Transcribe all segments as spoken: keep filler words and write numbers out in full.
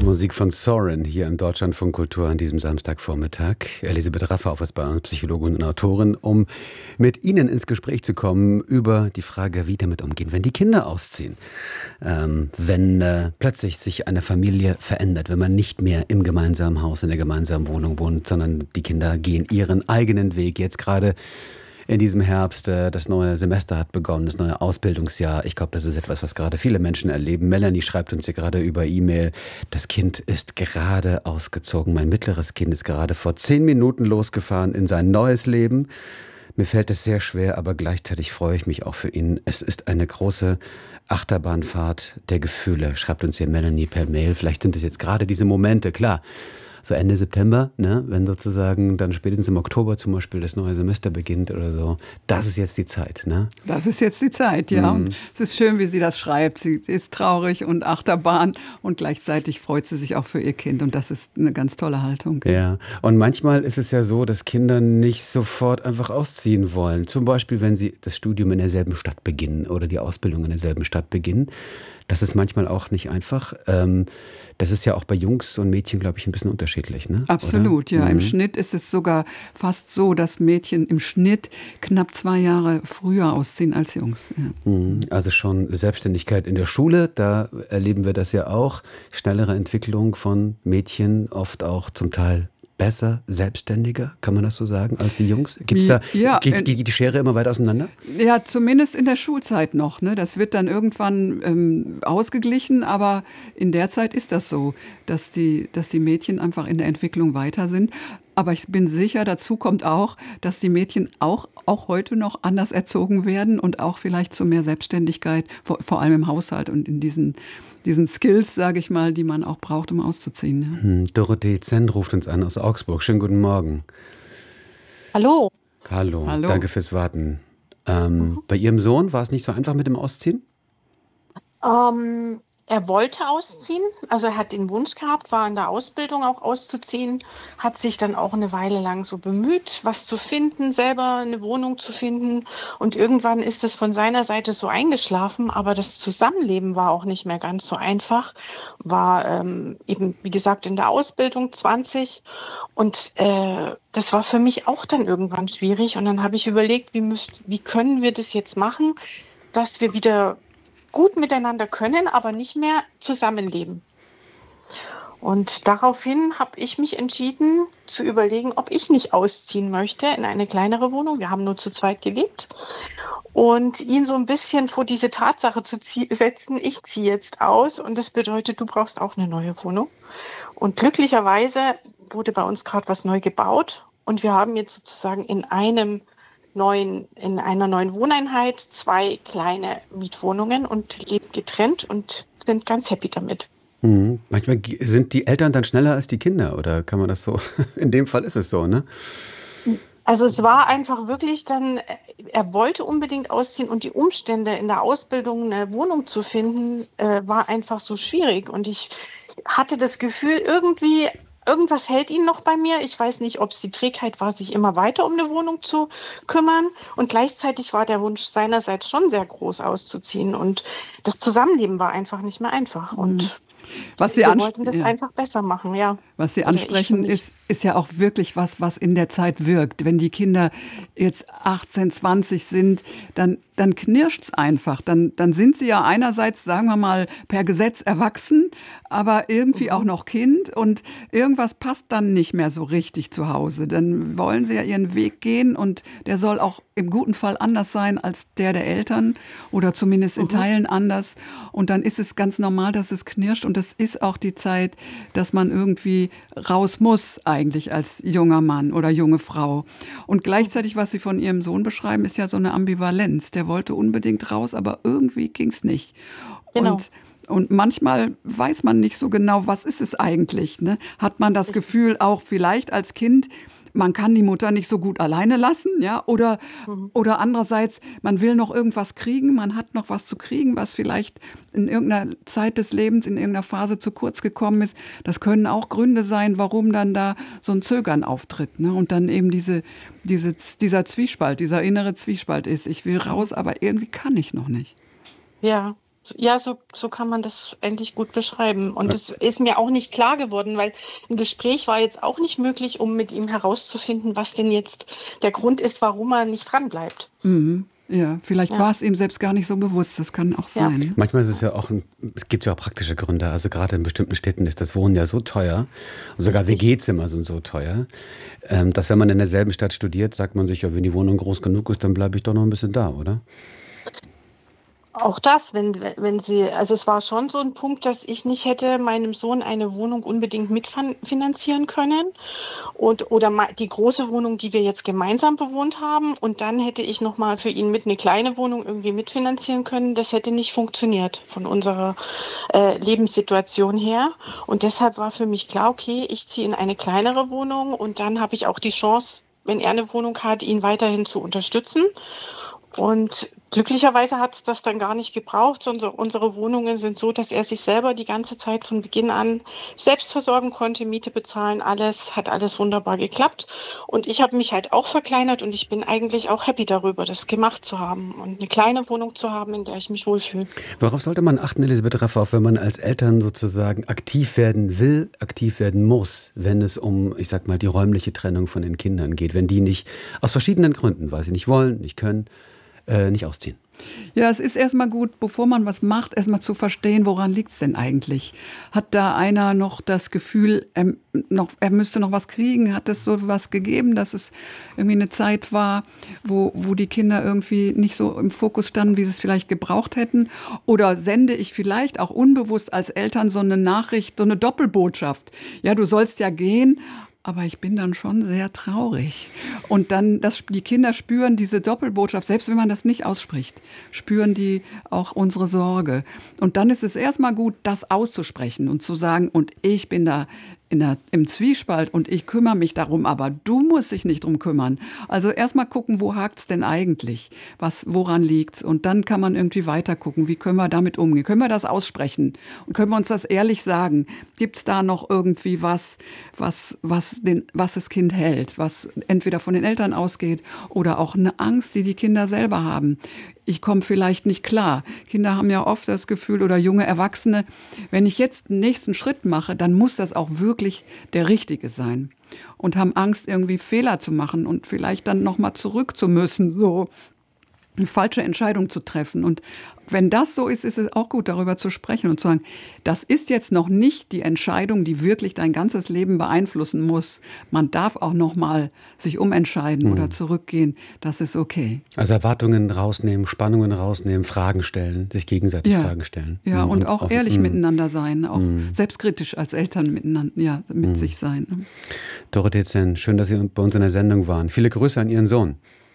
Musik von Soren hier im Deutschlandfunk Kultur an diesem Samstagvormittag. Elisabeth Raffa ist bei uns, Psychologin und Autorin, um mit Ihnen ins Gespräch zu kommen über die Frage, wie damit umgehen, wenn die Kinder ausziehen. Ähm, wenn äh, plötzlich sich eine Familie verändert, wenn man nicht mehr im gemeinsamen Haus, in der gemeinsamen Wohnung wohnt, sondern die Kinder gehen ihren eigenen Weg. Jetzt gerade in diesem Herbst, das neue Semester hat begonnen, das neue Ausbildungsjahr. Ich glaube, das ist etwas, was gerade viele Menschen erleben. Melanie schreibt uns hier gerade über E-Mail, das Kind ist gerade ausgezogen. Mein mittleres Kind ist gerade vor zehn Minuten losgefahren in sein neues Leben. Mir fällt es sehr schwer, aber gleichzeitig freue ich mich auch für ihn. Es ist eine große Achterbahnfahrt der Gefühle, schreibt uns hier Melanie per Mail. Vielleicht sind es jetzt gerade diese Momente, klar. So Ende September, ne, wenn sozusagen dann spätestens im Oktober zum Beispiel das neue Semester beginnt oder so. Das ist jetzt die Zeit, ne? Das ist jetzt die Zeit, ja. Mhm. Und es ist schön, wie sie das schreibt. Sie ist traurig und Achterbahn und gleichzeitig freut sie sich auch für ihr Kind. Und das ist eine ganz tolle Haltung. Ja, und manchmal ist es ja so, dass Kinder nicht sofort einfach ausziehen wollen. Zum Beispiel, wenn sie das Studium in derselben Stadt beginnen oder die Ausbildung in derselben Stadt beginnen. Das ist manchmal auch nicht einfach. Das ist ja auch bei Jungs und Mädchen, glaube ich, ein bisschen unterschiedlich, ne? Absolut, oder? Ja. Mhm. Im Schnitt ist es sogar fast so, dass Mädchen im Schnitt knapp zwei Jahre früher ausziehen als Jungs. Ja. Also schon Selbstständigkeit in der Schule, da erleben wir das ja auch. Schnellere Entwicklung von Mädchen, oft auch zum Teil besser, selbstständiger, kann man das so sagen, als die Jungs? Gibt's da, ja, geht, geht die Schere immer weiter auseinander? Ja, zumindest in der Schulzeit noch. Ne? Das wird dann irgendwann ähm, ausgeglichen, aber in der Zeit ist das so, dass die, dass die Mädchen einfach in der Entwicklung weiter sind. Aber ich bin sicher, dazu kommt auch, dass die Mädchen auch, auch heute noch anders erzogen werden und auch vielleicht zu mehr Selbstständigkeit, vor, vor allem im Haushalt und in diesen, diesen Skills, sage ich mal, die man auch braucht, um auszuziehen. Ja. Hm, Dorothee Zenn ruft uns an aus Augsburg. Schönen guten Morgen. Hallo. Hallo, Hallo. Danke fürs Warten. Ähm, mhm. Bei Ihrem Sohn war es nicht so einfach mit dem Ausziehen? Ähm... Er wollte ausziehen, also er hat den Wunsch gehabt, war in der Ausbildung auch auszuziehen, hat sich dann auch eine Weile lang so bemüht, was zu finden, selber eine Wohnung zu finden. Und irgendwann ist es von seiner Seite so eingeschlafen, aber das Zusammenleben war auch nicht mehr ganz so einfach. War ähm, eben, wie gesagt, in der Ausbildung zwanzig und äh, das war für mich auch dann irgendwann schwierig. Und dann habe ich überlegt, wie, müsst, wie können wir das jetzt machen, dass wir wieder gut miteinander können, aber nicht mehr zusammenleben. Und daraufhin habe ich mich entschieden, zu überlegen, ob ich nicht ausziehen möchte in eine kleinere Wohnung. Wir haben nur zu zweit gelebt. Und ihn so ein bisschen vor diese Tatsache zu setzen, ich ziehe jetzt aus und das bedeutet, du brauchst auch eine neue Wohnung. Und glücklicherweise wurde bei uns gerade was neu gebaut und wir haben jetzt sozusagen in einem Neuen, in einer neuen Wohneinheit zwei kleine Mietwohnungen und leben getrennt und sind ganz happy damit. Mhm. Manchmal sind die Eltern dann schneller als die Kinder, oder kann man das so? In dem Fall ist es so, ne? Also es war einfach wirklich dann, er wollte unbedingt ausziehen und die Umstände in der Ausbildung eine Wohnung zu finden, äh, war einfach so schwierig und ich hatte das Gefühl, irgendwie Irgendwas hält ihn noch bei mir. Ich weiß nicht, ob es die Trägheit war, sich immer weiter um eine Wohnung zu kümmern. Und gleichzeitig war der Wunsch seinerseits schon sehr groß auszuziehen. Und das Zusammenleben war einfach nicht mehr einfach. Und was Sie wir wollten das ja. einfach besser machen, ja. Was Sie ansprechen, ist, ist ja auch wirklich was, was in der Zeit wirkt. Wenn die Kinder jetzt achtzehn, zwanzig sind, dann, dann knirscht es einfach. Dann, dann sind sie ja einerseits, sagen wir mal, per Gesetz erwachsen, aber irgendwie mhm. auch noch Kind. Und irgendwas passt dann nicht mehr so richtig zu Hause. Dann wollen sie ja ihren Weg gehen und der soll auch im guten Fall anders sein als der der Eltern oder zumindest in mhm. Teilen anders. Und dann ist es ganz normal, dass es knirscht. Und das ist auch die Zeit, dass man irgendwie raus muss eigentlich als junger Mann oder junge Frau. Und gleichzeitig, was Sie von Ihrem Sohn beschreiben, ist ja so eine Ambivalenz. Der wollte unbedingt raus, aber irgendwie ging es nicht. Genau. Und Und manchmal weiß man nicht so genau, was ist es eigentlich, ne? Hat man das Gefühl auch vielleicht als Kind, man kann die Mutter nicht so gut alleine lassen, ja? Oder, mhm. oder andererseits, man will noch irgendwas kriegen, man hat noch was zu kriegen, was vielleicht in irgendeiner Zeit des Lebens, in irgendeiner Phase zu kurz gekommen ist. Das können auch Gründe sein, warum dann da so ein Zögern auftritt, ne? Und dann eben diese, diese, dieser Zwiespalt, dieser innere Zwiespalt ist. Ich will raus, aber irgendwie kann ich noch nicht. Ja. Ja, so, so kann man das endlich gut beschreiben. Und es ist mir auch nicht klar geworden, weil ein Gespräch war jetzt auch nicht möglich, um mit ihm herauszufinden, was denn jetzt der Grund ist, warum er nicht dran bleibt. Mhm. Ja, vielleicht Ja. war es ihm selbst gar nicht so bewusst. Das kann auch Ja. sein. Ne? Manchmal ist es ja auch, ein, es gibt ja auch praktische Gründe. Also gerade in bestimmten Städten ist das Wohnen ja so teuer. Und sogar Richtig. W G-Zimmer sind so teuer, ähm, dass wenn man in derselben Stadt studiert, sagt man sich, ja, wenn die Wohnung groß genug ist, dann bleibe ich doch noch ein bisschen da, oder? Auch das, wenn, wenn sie, also es war schon so ein Punkt, dass ich nicht hätte meinem Sohn eine Wohnung unbedingt mitfinanzieren können und, oder ma- die große Wohnung, die wir jetzt gemeinsam bewohnt haben, und dann hätte ich nochmal für ihn mit eine kleine Wohnung irgendwie mitfinanzieren können. Das hätte nicht funktioniert von unserer äh, Lebenssituation her, und deshalb war für mich klar, okay, ich ziehe in eine kleinere Wohnung und dann habe ich auch die Chance, wenn er eine Wohnung hat, ihn weiterhin zu unterstützen. Und glücklicherweise hat es das dann gar nicht gebraucht. Unsere, unsere Wohnungen sind so, dass er sich selber die ganze Zeit von Beginn an selbst versorgen konnte, Miete bezahlen, alles, hat alles wunderbar geklappt. Und ich habe mich halt auch verkleinert und ich bin eigentlich auch happy darüber, das gemacht zu haben und eine kleine Wohnung zu haben, in der ich mich wohlfühle. Worauf sollte man achten, Elisabeth Raffauf, wenn man als Eltern sozusagen aktiv werden will, aktiv werden muss, wenn es um, ich sag mal, die räumliche Trennung von den Kindern geht, wenn die nicht, aus verschiedenen Gründen, weil sie nicht wollen, nicht können, äh, nicht ausziehen? Ja, es ist erstmal gut, bevor man was macht, erstmal zu verstehen, woran liegt es denn eigentlich? Hat da einer noch das Gefühl, er, noch, er müsste noch was kriegen? Hat es so was gegeben, dass es irgendwie eine Zeit war, wo, wo die Kinder irgendwie nicht so im Fokus standen, wie sie es vielleicht gebraucht hätten? Oder sende ich vielleicht auch unbewusst als Eltern so eine Nachricht, so eine Doppelbotschaft? Ja, du sollst ja gehen, aber ich bin dann schon sehr traurig. Und dann, das, die Kinder spüren diese Doppelbotschaft, selbst wenn man das nicht ausspricht, spüren die auch unsere Sorge. Und dann ist es erstmal gut, das auszusprechen und zu sagen, und ich bin da in der, im Zwiespalt und ich kümmere mich darum, aber du musst dich nicht drum kümmern. Also erstmal gucken, wo hakt's denn eigentlich? Was, woran liegt's? Und dann kann man irgendwie weiter gucken, wie können wir damit umgehen? Können wir das aussprechen? Und können wir uns das ehrlich sagen? Gibt's da noch irgendwie was, was, was, den, was das Kind hält? Was entweder von den Eltern ausgeht oder auch eine Angst, die die Kinder selber haben. Ich komme vielleicht nicht klar. Kinder haben ja oft das Gefühl, oder junge Erwachsene, wenn ich jetzt den nächsten Schritt mache, dann muss das auch wirklich der richtige sein. Und haben Angst, irgendwie Fehler zu machen und vielleicht dann nochmal zurück zu müssen, so eine falsche Entscheidung zu treffen. Und wenn das so ist, ist es auch gut, darüber zu sprechen und zu sagen, das ist jetzt noch nicht die Entscheidung, die wirklich dein ganzes Leben beeinflussen muss. Man darf auch noch mal sich umentscheiden mhm. oder zurückgehen. Das ist okay. Also Erwartungen rausnehmen, Spannungen rausnehmen, Fragen stellen, sich gegenseitig ja. Fragen stellen. Ja, mhm. und auch auf, ehrlich mhm. miteinander sein, auch mhm. selbstkritisch als Eltern miteinander, ja, mit mhm. sich sein. Dorothee Zenn, schön, dass Sie bei uns in der Sendung waren. Viele Grüße an Ihren Sohn.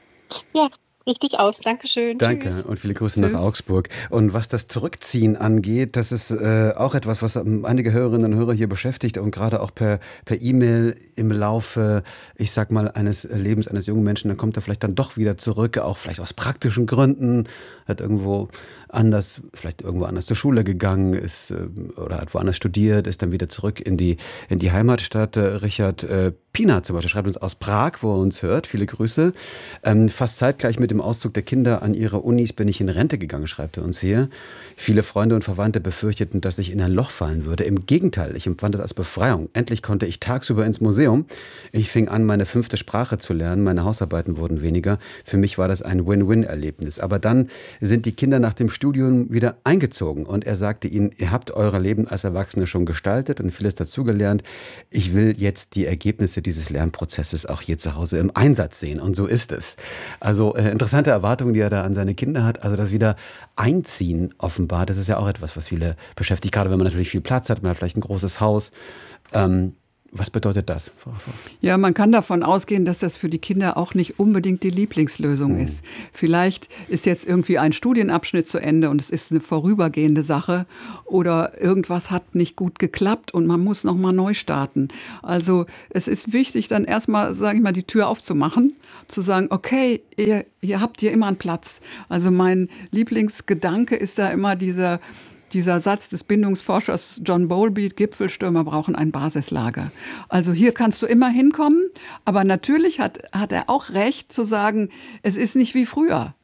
Ja. Richtig aus. Dankeschön. Danke. Tschüss. Und viele Grüße Tschüss. nach Augsburg. Und was das Zurückziehen angeht, das ist äh, auch etwas, was einige Hörerinnen und Hörer hier beschäftigt und gerade auch per per E-Mail im Laufe, ich sag mal, eines Lebens eines jungen Menschen, dann kommt er vielleicht dann doch wieder zurück, auch vielleicht aus praktischen Gründen, hat irgendwo anders, vielleicht irgendwo anders zur Schule gegangen ist äh, oder hat woanders studiert, ist dann wieder zurück in die in die Heimatstadt. Äh, Richard äh, Pina zum Beispiel schreibt uns aus Prag, wo er uns hört. Viele Grüße. Ähm, fast zeitgleich mit dem Auszug der Kinder an ihre Unis bin ich in Rente gegangen, schreibt er uns hier. Viele Freunde und Verwandte befürchteten, dass ich in ein Loch fallen würde. Im Gegenteil, ich empfand es als Befreiung. Endlich konnte ich tagsüber ins Museum. Ich fing an, meine fünfte Sprache zu lernen. Meine Hausarbeiten wurden weniger. Für mich war das ein Win-Win-Erlebnis. Aber dann sind die Kinder nach dem Studium wieder eingezogen. Und er sagte ihnen, ihr habt euer Leben als Erwachsene schon gestaltet und vieles dazugelernt. Ich will jetzt die Ergebnisse dieses Lernprozesses auch hier zu Hause im Einsatz sehen. Und so ist es. Also äh, interessante Erwartungen, die er da an seine Kinder hat. Also das wieder Einziehen offenbar, das ist ja auch etwas, was viele beschäftigt. Gerade wenn man natürlich viel Platz hat, man hat vielleicht ein großes Haus. Ähm, Was bedeutet das? Ja, man kann davon ausgehen, dass das für die Kinder auch nicht unbedingt die Lieblingslösung mhm. ist. Vielleicht ist jetzt irgendwie ein Studienabschnitt zu Ende und es ist eine vorübergehende Sache oder irgendwas hat nicht gut geklappt und man muss noch mal neu starten. Also es ist wichtig, dann erstmal, sage ich mal, die Tür aufzumachen, zu sagen, okay, ihr, ihr habt hier immer einen Platz. Also mein Lieblingsgedanke ist da immer dieser Dieser Satz des Bindungsforschers John Bowlby, Gipfelstürmer brauchen ein Basislager. Also hier kannst du immer hinkommen, aber natürlich hat, hat er auch recht zu sagen, es ist nicht wie früher.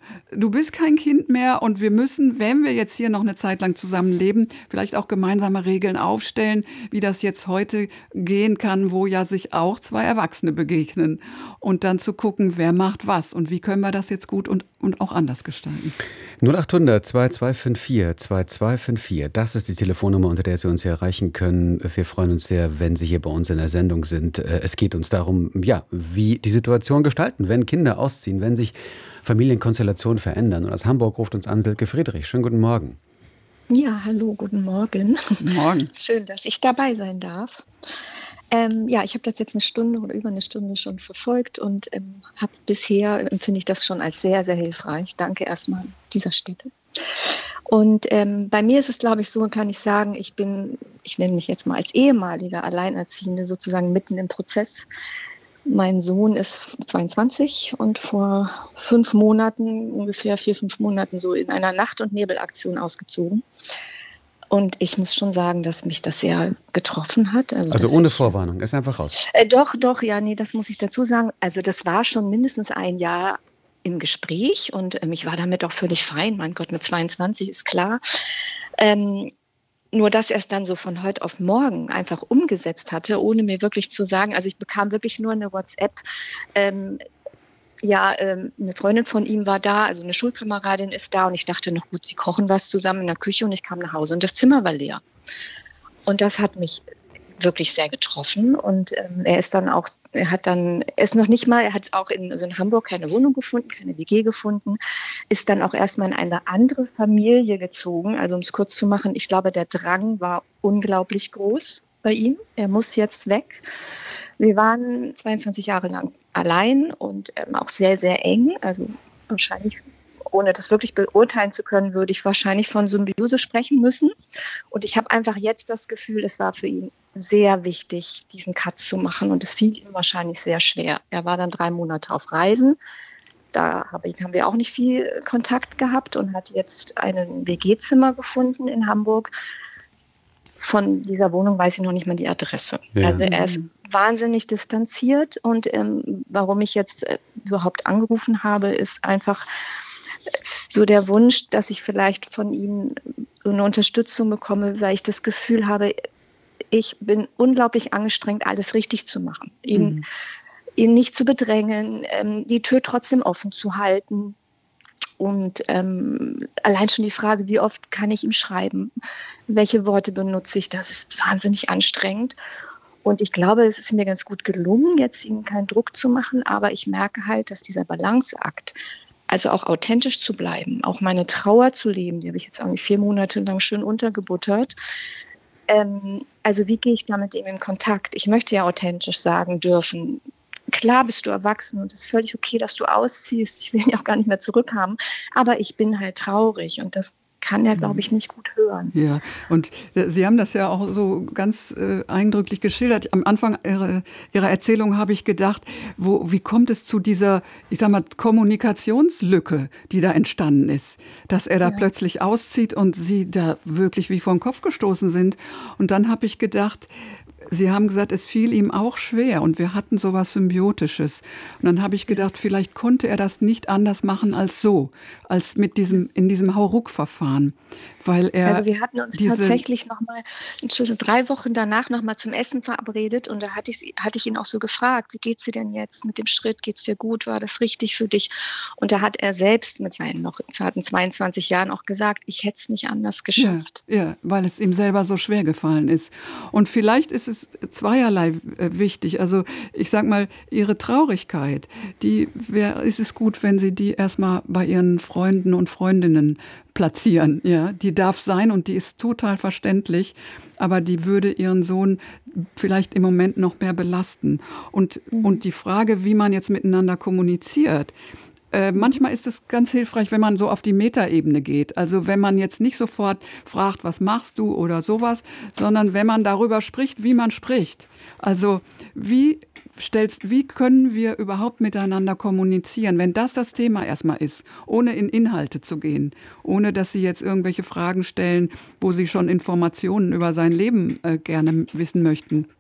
du bist kein Kind mehr und wir müssen, wenn wir jetzt hier noch eine Zeit lang zusammen leben, vielleicht auch gemeinsame Regeln aufstellen, wie das jetzt heute gehen kann, wo ja sich auch zwei Erwachsene begegnen. Und dann zu gucken, wer macht was und wie können wir das jetzt gut und, und auch anders gestalten. null acht hundert zwei zwei fünf vier zwei zwei fünf vier, das ist die Telefonnummer, unter der Sie uns erreichen können. Wir freuen uns sehr, wenn Sie hier bei uns in der Sendung sind. Es geht uns darum, ja, wie die Situation gestalten, wenn Kinder ausziehen, wenn sich Familienkonstellationen verändern. Und aus Hamburg ruft uns an Silke Friedrich. Schönen guten Morgen. Ja, hallo, guten Morgen. Guten Morgen. Schön, dass ich dabei sein darf. Ähm, ja, ich habe das jetzt eine Stunde oder über eine Stunde schon verfolgt und ähm, habe bisher, empfinde ich das schon als sehr, sehr hilfreich. Danke erstmal an dieser Stelle. Und ähm, bei mir ist es, glaube ich, so, kann ich sagen, ich bin, ich nenne mich jetzt mal als ehemalige Alleinerziehende sozusagen mitten im Prozess. Mein Sohn ist zweiundzwanzig und vor fünf Monaten, ungefähr vier, fünf Monaten, so in einer Nacht- und Nebelaktion ausgezogen. Und ich muss schon sagen, dass mich das sehr getroffen hat. Also, also ohne Vorwarnung, ist einfach raus. Äh, doch, doch, ja, nee, das muss ich dazu sagen. Also das war schon mindestens ein Jahr im Gespräch und ähm, ich war damit auch völlig fein. Mein Gott, mit zweiundzwanzig ist klar. Ähm, nur, dass er es dann so von heute auf morgen einfach umgesetzt hatte, ohne mir wirklich zu sagen, also ich bekam wirklich nur eine WhatsApp, ähm, ja, ähm, eine Freundin von ihm war da, also eine Schulkameradin ist da und ich dachte noch, gut, sie kochen was zusammen in der Küche und ich kam nach Hause und das Zimmer war leer. Und das hat mich wirklich sehr getroffen und ähm, er ist dann auch, er hat dann, er ist noch nicht mal, er hat auch in, also in Hamburg keine Wohnung gefunden, keine W G gefunden, ist dann auch erstmal in eine andere Familie gezogen, also um es kurz zu machen, ich glaube, der Drang war unglaublich groß bei ihm, er muss jetzt weg. Wir waren zweiundzwanzig Jahre lang allein und ähm, auch sehr, sehr eng. Also wahrscheinlich, ohne das wirklich beurteilen zu können, würde ich wahrscheinlich von Symbiose sprechen müssen. Und ich habe einfach jetzt das Gefühl, es war für ihn sehr wichtig, diesen Cut zu machen. Und es fiel ihm wahrscheinlich sehr schwer. Er war dann drei Monate auf Reisen. Da haben wir auch nicht viel Kontakt gehabt und hat jetzt ein W G-Zimmer gefunden in Hamburg. Von dieser Wohnung weiß ich noch nicht mal die Adresse. Ja. Also er ist wahnsinnig distanziert und ähm, warum ich jetzt äh, überhaupt angerufen habe, ist einfach so der Wunsch, dass ich vielleicht von ihm so eine Unterstützung bekomme, weil ich das Gefühl habe, ich bin unglaublich angestrengt, alles richtig zu machen. Ihn, mhm. ihn nicht zu bedrängen, ähm, die Tür trotzdem offen zu halten. Und ähm, allein schon die Frage, wie oft kann ich ihm schreiben? Welche Worte benutze ich? Das ist wahnsinnig anstrengend. Und ich glaube, es ist mir ganz gut gelungen, jetzt ihm keinen Druck zu machen. Aber ich merke halt, dass dieser Balanceakt, also auch authentisch zu bleiben, auch meine Trauer zu leben, die habe ich jetzt eigentlich vier Monate lang schön untergebuttert. Ähm, also wie gehe ich da mit ihm in Kontakt? Ich möchte ja authentisch sagen dürfen, klar bist du erwachsen und es ist völlig okay, dass du ausziehst. Ich will ihn auch gar nicht mehr zurückhaben. Aber ich bin halt traurig und das kann er, glaube ich, nicht gut hören. Ja, und Sie haben das ja auch so ganz äh, eindrücklich geschildert. Am Anfang Ihrer, Ihrer Erzählung habe ich gedacht, wo, wie kommt es zu dieser, ich sag mal, Kommunikationslücke, die da entstanden ist? Dass er da ja. plötzlich auszieht und Sie da wirklich wie vor den Kopf gestoßen sind. Und dann habe ich gedacht, Sie haben gesagt, es fiel ihm auch schwer und wir hatten sowas Symbiotisches. Und dann habe ich gedacht, vielleicht konnte er das nicht anders machen als so, als mit diesem, in diesem Hauruck-Verfahren. Weil er also wir hatten uns tatsächlich noch mal, Entschuldigung, drei Wochen danach noch mal zum Essen verabredet und da hatte ich, hatte ich ihn auch so gefragt, wie geht's dir denn jetzt mit dem Schritt, geht's dir gut, war das richtig für dich? Und da hat er selbst mit seinen noch zarten zweiundzwanzig Jahren auch gesagt, ich hätte es nicht anders geschafft. Ja, ja, weil es ihm selber so schwer gefallen ist. Und vielleicht ist es zweierlei wichtig. Also ich sag mal, Ihre Traurigkeit, die wär, ist es gut, wenn Sie die erstmal bei Ihren Freunden und Freundinnen platzieren. Ja, die darf sein und die ist total verständlich, aber die würde Ihren Sohn vielleicht im Moment noch mehr belasten. Und, mhm. und die Frage, wie man jetzt miteinander kommuniziert, Äh, manchmal ist es ganz hilfreich, wenn man so auf die Metaebene geht. Also wenn man jetzt nicht sofort fragt, was machst du oder sowas, sondern wenn man darüber spricht, wie man spricht. Also wie stellst, wie können wir überhaupt miteinander kommunizieren, wenn das das Thema erstmal ist, ohne in Inhalte zu gehen, ohne dass Sie jetzt irgendwelche Fragen stellen, wo Sie schon Informationen über sein Leben äh, gerne wissen möchten.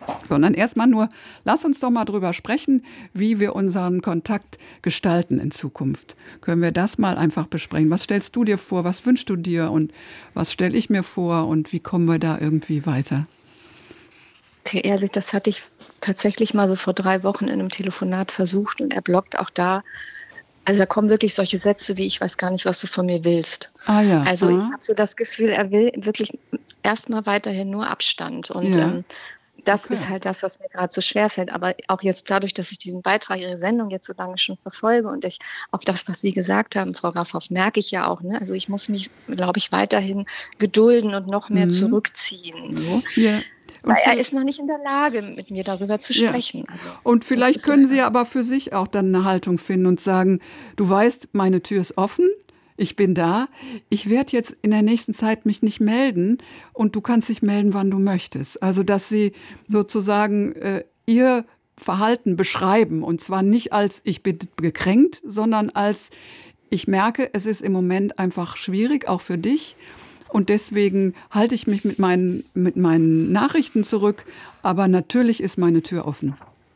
Sondern erstmal nur, lass uns doch mal drüber sprechen, wie wir unseren Kontakt gestalten in Zukunft. Können wir das mal einfach besprechen? Was stellst du dir vor? Was wünschst du dir? Und was stelle ich mir vor? Und wie kommen wir da irgendwie weiter? Okay, ehrlich, das hatte ich tatsächlich mal so vor drei Wochen in einem Telefonat versucht und er blockt auch da. Also da kommen wirklich solche Sätze wie, ich weiß gar nicht, was du von mir willst. Ah ja. Also ah. ich habe so das Gefühl, er will wirklich erstmal weiterhin nur Abstand. Und Ja. ähm, das Okay. ist halt das, was mir gerade so schwerfällt. Aber auch jetzt dadurch, dass ich diesen Beitrag, Ihre Sendung jetzt so lange schon verfolge und ich auch das, was Sie gesagt haben, Frau Raffhoff, merke ich ja auch. Ne? Also ich muss mich, glaube ich, weiterhin gedulden und noch mehr Mhm. zurückziehen. So. Ja. Und Weil er vielleicht- ist noch nicht in der Lage, mit mir darüber zu Ja. sprechen. Also, Und das vielleicht ist können leider- Sie aber für sich auch dann eine Haltung finden und sagen, du weißt, meine Tür ist offen, ich bin da, ich werde jetzt in der nächsten Zeit mich nicht melden und du kannst dich melden, wann du möchtest. Also dass Sie sozusagen äh, Ihr Verhalten beschreiben und zwar nicht als ich bin gekränkt, sondern als ich merke, es ist im Moment einfach schwierig, auch für dich. Und deswegen halte ich mich mit meinen, mit meinen Nachrichten zurück. Aber natürlich ist meine Tür offen.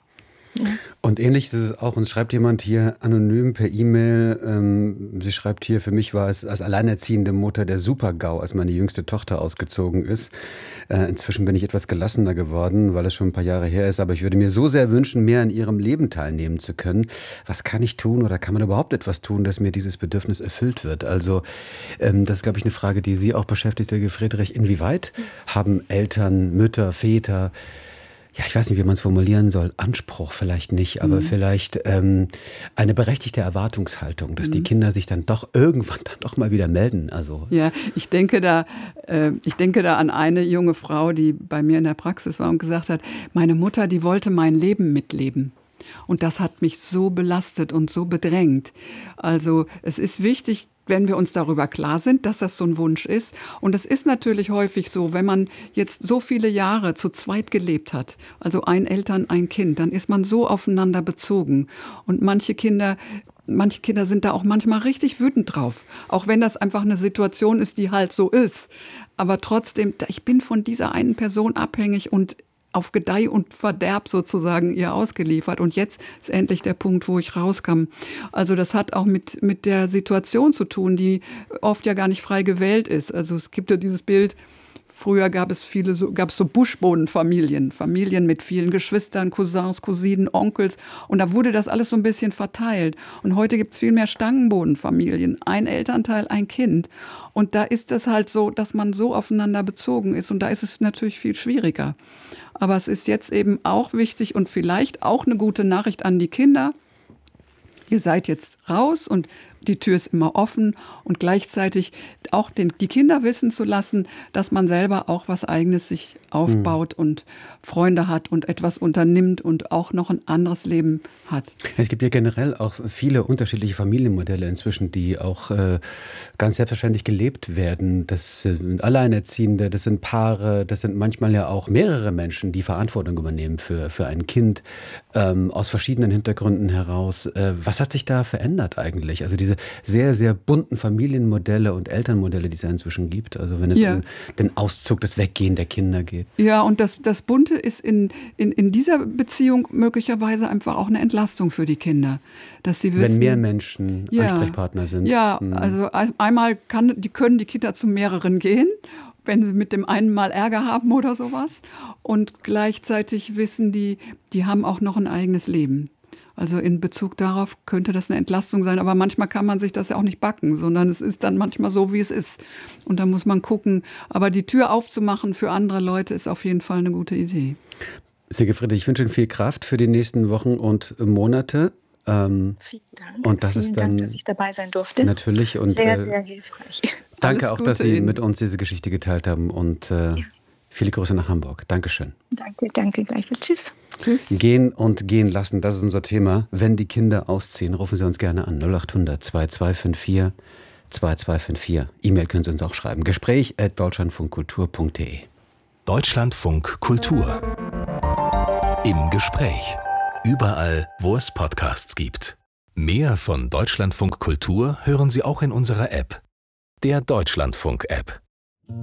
Und ähnlich ist es auch, uns schreibt jemand hier anonym per E-Mail, ähm, sie schreibt hier, für mich war es als alleinerziehende Mutter der Super-GAU, als meine jüngste Tochter ausgezogen ist. Äh, inzwischen bin ich etwas gelassener geworden, weil es schon ein paar Jahre her ist, aber ich würde mir so sehr wünschen, mehr an ihrem Leben teilnehmen zu können. Was kann ich tun oder kann man überhaupt etwas tun, dass mir dieses Bedürfnis erfüllt wird? Also ähm, das ist, glaube ich, eine Frage, die Sie auch beschäftigt, Herr Friedrich. Inwieweit haben Eltern, Mütter, Väter, ja, ich weiß nicht, wie man es formulieren soll, Anspruch vielleicht nicht, aber mhm. vielleicht ähm, eine berechtigte Erwartungshaltung, dass mhm. die Kinder sich dann doch irgendwann dann doch mal wieder melden. Also ja, ich denke da, äh, ich denke da an eine junge Frau, die bei mir in der Praxis war und gesagt hat, meine Mutter, die wollte mein Leben mitleben. Und das hat mich so belastet und so bedrängt. Also es ist wichtig, wenn wir uns darüber klar sind, dass das so ein Wunsch ist. Und es ist natürlich häufig so, wenn man jetzt so viele Jahre zu zweit gelebt hat, also ein Eltern, ein Kind, dann ist man so aufeinander bezogen. Und manche Kinder, manche Kinder sind da auch manchmal richtig wütend drauf. Auch wenn das einfach eine Situation ist, die halt so ist. Aber trotzdem, ich bin von dieser einen Person abhängig und auf Gedeih und Verderb sozusagen ihr ausgeliefert. Und jetzt ist endlich der Punkt, wo ich rauskam. Also das hat auch mit, mit der Situation zu tun, die oft ja gar nicht frei gewählt ist. Also es gibt ja dieses Bild, früher gab es viele so, gab es so Buschbodenfamilien, Familien mit vielen Geschwistern, Cousins, Cousinen, Onkels. Und da wurde das alles so ein bisschen verteilt. Und heute gibt es viel mehr Stangenbodenfamilien, ein Elternteil, ein Kind. Und da ist es halt so, dass man so aufeinander bezogen ist. Und da ist es natürlich viel schwieriger. Aber es ist jetzt eben auch wichtig und vielleicht auch eine gute Nachricht an die Kinder. Ihr seid jetzt raus und die Tür ist immer offen und gleichzeitig auch den, die Kinder wissen zu lassen, dass man selber auch was Eigenes sich aufbaut mhm. und Freunde hat und etwas unternimmt und auch noch ein anderes Leben hat. Es gibt ja generell auch viele unterschiedliche Familienmodelle inzwischen, die auch äh, ganz selbstverständlich gelebt werden. Das sind Alleinerziehende, das sind Paare, das sind manchmal ja auch mehrere Menschen, die Verantwortung übernehmen für, für ein Kind ähm, aus verschiedenen Hintergründen heraus. Äh, was hat sich da verändert eigentlich? Also diese sehr, sehr bunten Familienmodelle und Elternmodelle, die es ja inzwischen gibt. Also wenn es ja. um den Auszug, das Weggehen der Kinder geht. Ja, und das, das Bunte ist in, in, in dieser Beziehung möglicherweise einfach auch eine Entlastung für die Kinder. Dass sie wissen, wenn mehr Menschen ja, Ansprechpartner sind. Ja, hm. also einmal kann, die können die Kinder zu mehreren gehen, wenn sie mit dem einen mal Ärger haben oder sowas. Und gleichzeitig wissen die, die haben auch noch ein eigenes Leben. Also in Bezug darauf könnte das eine Entlastung sein. Aber manchmal kann man sich das ja auch nicht backen, sondern es ist dann manchmal so, wie es ist. Und da muss man gucken. Aber die Tür aufzumachen für andere Leute ist auf jeden Fall eine gute Idee. Silke Friedrich, ich wünsche Ihnen viel Kraft für die nächsten Wochen und Monate. Ähm, Vielen Dank. Und das Vielen ist dann Dank, dass ich dabei sein durfte. Natürlich. Und, sehr, äh, sehr hilfreich. Danke Alles auch, Gute dass Sie Ihnen. mit uns diese Geschichte geteilt haben. Und äh, ja. viele Grüße nach Hamburg. Dankeschön. Danke, danke gleichfalls. Tschüss. Tschüss. Gehen und gehen lassen, das ist unser Thema. Wenn die Kinder ausziehen, rufen Sie uns gerne an. null acht hundert zwei zwei fünf vier zwei zwei fünf vier. E-Mail können Sie uns auch schreiben. Gespräch at deutschlandfunkkultur punkt de. Deutschlandfunk Kultur. Im Gespräch. Überall, wo es Podcasts gibt. Mehr von Deutschlandfunk Kultur hören Sie auch in unserer App. Der Deutschlandfunk-App.